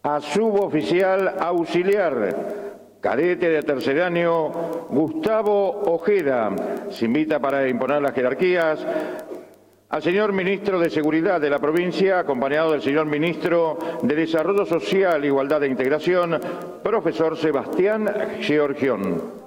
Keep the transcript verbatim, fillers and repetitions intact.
a suboficial auxiliar, cadete de tercer año, Gustavo Ojeda. Se invita para imponer las jerarquías al señor Ministro de Seguridad de la provincia, acompañado del señor Ministro de Desarrollo Social, Igualdad e Integración, profesor Sebastián Georgión.